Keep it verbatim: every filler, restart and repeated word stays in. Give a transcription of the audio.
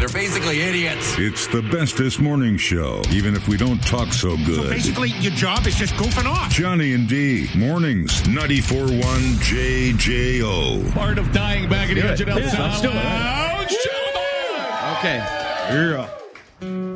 They're basically idiots. It's the bestest morning show, even if we don't talk so good. So basically, your job is just goofing off. Johnny and D, mornings, ninety-four point one J J O. Part of dying back at the edge of Yeah, let's do it. Lounge. Okay. Yeah.